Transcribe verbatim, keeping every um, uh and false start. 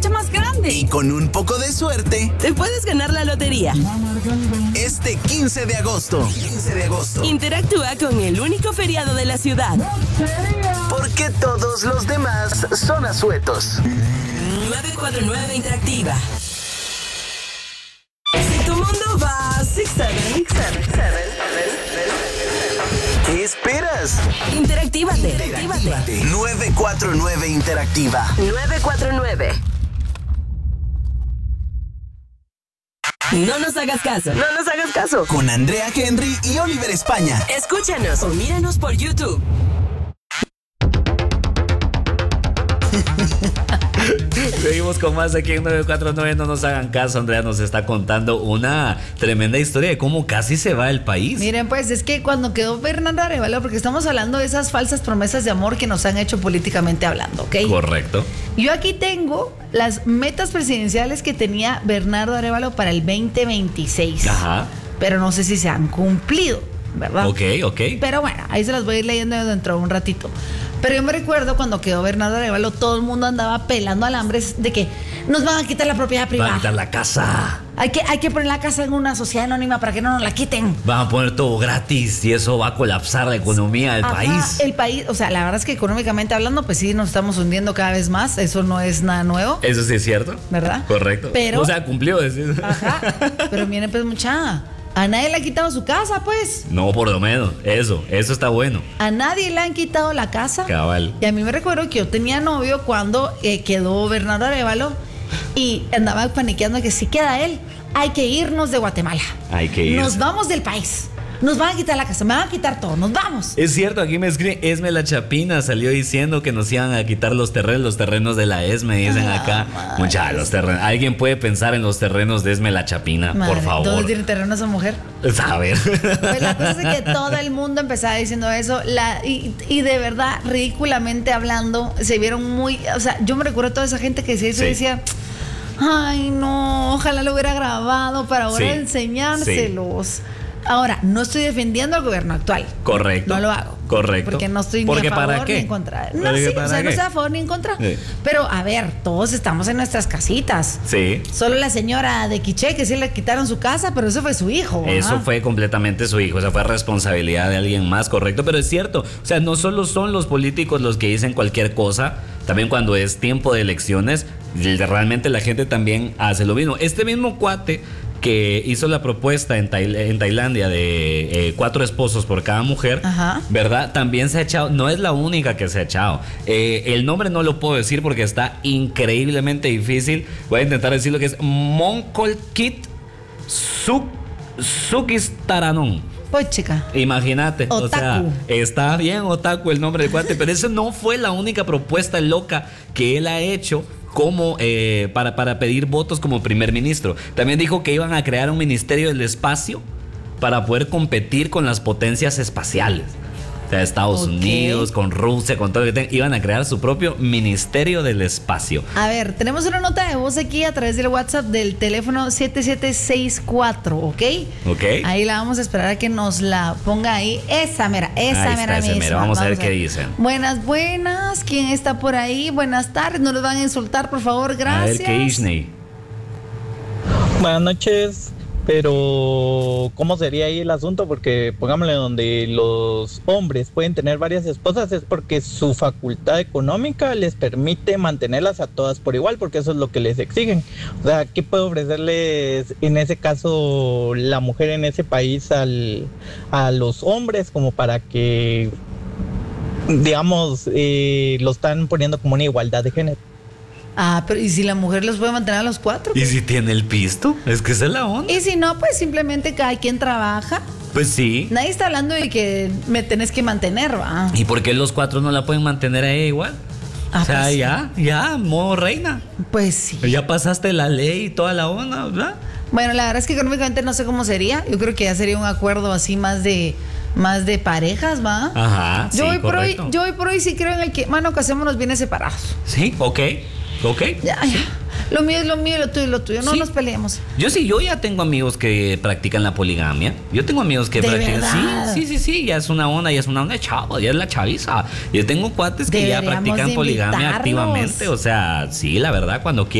fecha más grande. Y con un poco de suerte, te puedes ganar la lotería. Este quince de agosto. quince de agosto. Interactúa con el único feriado de la ciudad. Porque todos los demás son asuetos. nueve cuatro nueve Interactiva. Si tu mundo va seis siete, ¿Qué esperas? Interactívate. Interactívate. nueve cuatro nueve Interactiva. nueve cuatro nueve. No nos hagas caso. No nos hagas caso. Con Andrea Henry y Oliver España. Escúchanos o míranos por YouTube. Seguimos con más aquí en nueve cuatro nueve. No nos hagan caso. Andrea nos está contando una tremenda historia de cómo casi se va el país. Miren, pues es que cuando quedó Bernardo Arévalo, porque estamos hablando de esas falsas promesas de amor que nos han hecho políticamente hablando, ¿ok? Correcto. Yo aquí tengo las metas presidenciales que tenía Bernardo Arévalo para el veinte veintiséis. Ajá. Pero no sé si se han cumplido, ¿verdad? Ok, ok. Pero bueno, ahí se las voy a ir leyendo dentro de un ratito. Pero yo me recuerdo cuando quedó Bernardo Arévalo, todo el mundo andaba pelando alambres de que nos van a quitar la propiedad privada. Van a quitar la casa. Hay que, hay que poner la casa en una sociedad anónima para que no nos la quiten. Van a poner todo gratis y eso va a colapsar la economía del Ajá, país. El país, o sea, la verdad es que económicamente hablando, pues sí, nos estamos hundiendo cada vez más. Eso no es nada nuevo. Eso sí es cierto. ¿Verdad? Correcto. Pero, o sea, cumplió. Decir. Ajá. Pero miren, pues, mucha. A nadie le han quitado su casa, pues. No, por lo menos. Eso, eso está bueno. A nadie le han quitado la casa. Cabal. Y a mí me recuerdo que yo tenía novio cuando eh, quedó Bernardo Arévalo y andaba paniqueando que si queda él, hay que irnos de Guatemala. Hay que irnos. Nos vamos del país. Nos van a quitar la casa, me van a quitar todo, nos vamos. Es cierto, aquí me escribe Esme la Chapina, salió diciendo que nos iban a quitar los terrenos, los terrenos de la Esme, dicen Ah, acá. madre. Mucha, los terrenos. ¿Alguien puede pensar en los terrenos de Esme la Chapina? Madre, por favor. ¿dónde tiene terreno esa mujer? A ver. Pues la cosa es que todo el mundo empezaba diciendo eso la, y, y de verdad, ridículamente hablando, se vieron muy... O sea, yo me recuerdo a toda esa gente que decía eso Sí. y decía... Ay, no, ojalá lo hubiera grabado para ahora Sí. enseñárselos. Ahora, no estoy defendiendo al gobierno actual. Correcto. No lo hago. Correcto. Porque no estoy ni Porque a favor ¿para qué? ni en contra. No, Porque sí, ¿para o sea, no qué? estoy a favor ni en contra. Sí. Pero, a ver, todos estamos en nuestras casitas. Sí. Solo la señora de Quiché, que sí le quitaron su casa, pero eso fue su hijo. Eso ¿ah? fue completamente su hijo, o sea, fue responsabilidad de alguien más, correcto, pero es cierto, o sea, no solo son los políticos los que dicen cualquier cosa, también cuando es tiempo de elecciones, realmente la gente también hace lo mismo. Este mismo cuate que hizo la propuesta en, Tail- en Tailandia de eh, cuatro esposos por cada mujer, Ajá. ¿verdad? También se ha echado, no es la única que se ha echado. Eh, el nombre no lo puedo decir porque está increíblemente difícil. Voy a intentar decir lo que es Monkolkit Suk Sukistaranon. Pues, chica. Imagínate, o sea, Otaku. está bien otaku el nombre del cuate, pero eso no fue la única propuesta loca que él ha hecho como eh, para, para pedir votos como primer ministro. También dijo que iban a crear un ministerio del espacio para poder competir con las potencias espaciales. O sea, Estados Ok. Unidos, con Rusia, con todo lo que tengan, iban a crear su propio ministerio del espacio. A ver, tenemos una nota de voz aquí a través del WhatsApp del teléfono siete siete seis cuatro, ¿ok? Ok. Ahí la vamos a esperar a que nos la ponga ahí. Esa mera, esa Ahí mera está, ese misma. mero. Vamos a ver qué dicen. Buenas, buenas. ¿Quién está por ahí? Buenas tardes. No los van a insultar, por favor. Gracias. A ver qué Isney. Buenas noches, pero ¿cómo sería ahí el asunto? Porque pongámosle donde los hombres pueden tener varias esposas es porque su facultad económica les permite mantenerlas a todas por igual, porque eso es lo que les exigen. O sea, ¿qué puede ofrecerles en ese caso la mujer en ese país al, a los hombres como para que, digamos, eh, lo están poniendo como una igualdad de género? Ah, pero ¿y si la mujer los puede mantener a los cuatro? ¿Y si tiene el pisto? Es que esa es la onda. Y si no, pues simplemente cada quien trabaja. Pues sí. Nadie está hablando de que me tenés que mantener, ¿va? ¿Y por qué los cuatro no la pueden mantener a ella igual? Ah, o sea, pues sí. ya, ya, modo reina. Pues sí. Ya pasaste la ley y toda la onda, ¿verdad? Bueno, la verdad es que económicamente no sé cómo sería. Yo creo que ya sería un acuerdo así más de más de parejas, ¿va? Ajá, yo sí, hoy por hoy, correcto. yo hoy por hoy sí creo en el que, mano, casémonos bienes separados. Sí, ok, ok. Ya, ya. Lo mío es lo mío y lo tuyo es lo tuyo. No Sí. nos peleemos. Yo sí, yo ya tengo amigos que practican la poligamia. Yo tengo amigos que ¿De practican. verdad? Sí, sí, sí, sí, ya es una onda, ya es una onda de chavo, ya es la chaviza. Yo tengo cuates que ya Deberíamos practican de poligamia invitarlos. activamente. O sea, sí, la verdad, cuando quieran.